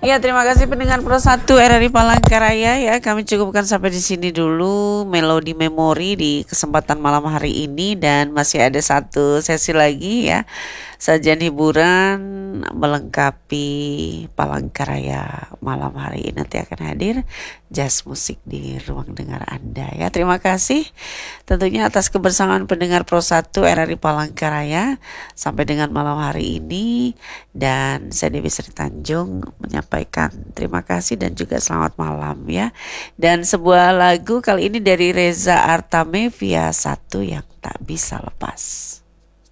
Ya, terima kasih pendengar Pro 1 RRI Palangkaraya ya. Kami cukupkan sampai di sini dulu Melodi Memori di kesempatan malam hari ini, dan masih ada satu sesi lagi ya. Sajian hiburan melengkapi Palangkaraya malam hari ini. Nanti akan hadir jazz musik di ruang dengar Anda ya. Terima kasih tentunya atas kebersamaan pendengar Pro 1 RRI Palangkaraya sampai dengan malam hari ini, dan saya Dewi Sri Tanjung menyampaikan terima kasih dan juga selamat malam ya. Dan sebuah lagu kali ini dari Reza Artamevia, Satu Yang Tak Bisa Lepas.